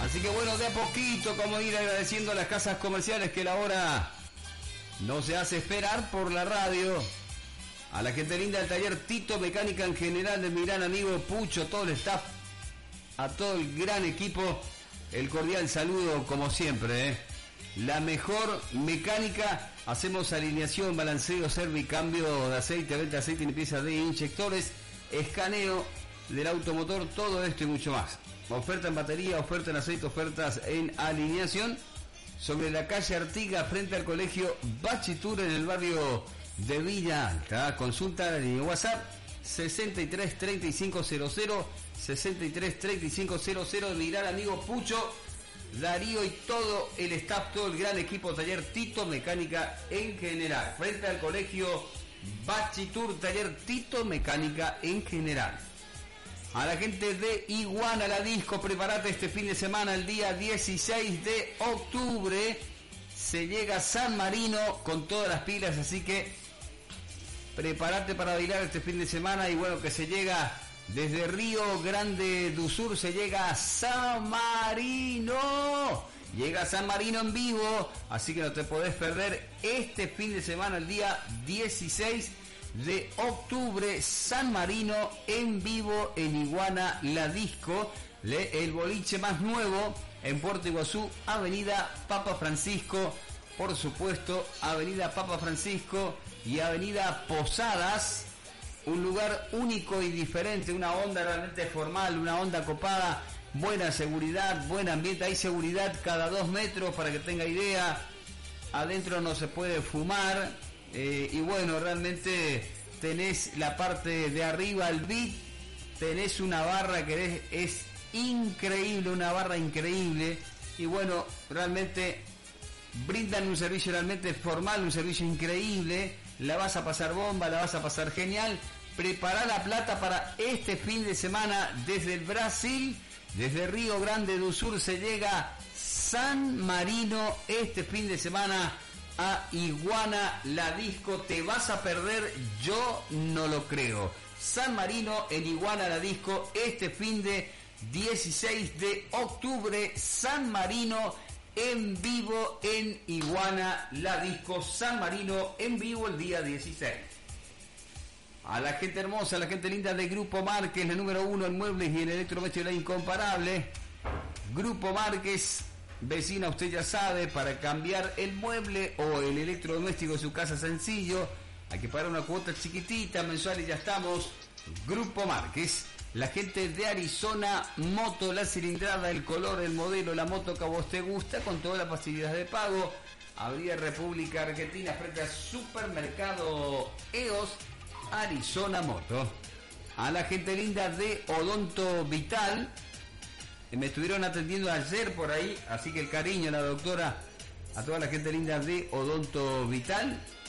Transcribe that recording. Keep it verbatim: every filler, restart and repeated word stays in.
Así que bueno, de a poquito, como ir agradeciendo a las casas comerciales que la hora no se hace esperar por la radio. A la gente linda del taller Tito Mecánica en general, de mi gran amigo Pucho, todo el staff, a todo el gran equipo, el cordial saludo como siempre, ¿eh? La mejor mecánica, hacemos alineación, balanceo, servicambio de aceite, venta de aceite y limpieza de inyectores, escaneo del automotor, todo esto y mucho más. Oferta en batería, oferta en aceite, ofertas en alineación. Sobre la calle Artigas, frente al colegio Bachitur, en el barrio de Villa Alta. Consulta en WhatsApp sesenta y tres treinta y cinco cero cero, sesenta y tres treinta y cinco cero cero, de mi gran amigo Pucho, Darío y todo el staff, todo el gran equipo taller Tito Mecánica en general. Frente al colegio Bachitur, taller Tito Mecánica en general. A la gente de Iguana La Disco, prepárate este fin de semana, el día dieciséis de octubre, se llega a San Marino con todas las pilas, así que prepárate para bailar este fin de semana. Y bueno, que se llega desde Río Grande do Sur, se llega a San Marino, llega a San Marino en vivo, así que no te podés perder este fin de semana, el día dieciséis de octubre, San Marino en vivo en Iguana La Disco, el boliche más nuevo en Puerto Iguazú, avenida Papa Francisco, por supuesto, avenida Papa Francisco y avenida Posadas, un lugar único y diferente, una onda realmente formal, una onda copada, buena seguridad, buen ambiente, hay seguridad cada dos metros para que tenga idea, adentro no se puede fumar. Eh, y bueno, realmente tenés la parte de arriba, el beat, tenés una barra que es, es increíble, una barra increíble, y bueno, realmente brindan un servicio realmente formal, un servicio increíble, la vas a pasar bomba, la vas a pasar genial. Prepará la plata para este fin de semana desde el Brasil, desde Río Grande do Sur se llega San Marino este fin de semana a Iguana La Disco. Te vas a perder, yo no lo creo. San Marino en Iguana La Disco este fin de dieciséis de octubre, San Marino en vivo en Iguana La Disco, San Marino en vivo el día dieciséis. A la gente hermosa, a la gente linda de Grupo Márquez, la número uno en muebles y en electrodoméstico, la incomparable Grupo Márquez. Vecina, usted ya sabe, para cambiar el mueble o el electrodoméstico de su casa sencillo, hay que pagar una cuota chiquitita mensual y ya estamos. Grupo Márquez, la gente de Arizona Moto, la cilindrada, el color, el modelo, la moto que a vos te gusta, con todas las facilidades de pago. Avenida República Argentina, frente al supermercado E O S, Arizona Moto. A la gente linda de Odonto Vital, me estuvieron atendiendo ayer por ahí, así que el cariño a la doctora, a toda la gente linda de Odonto Vital.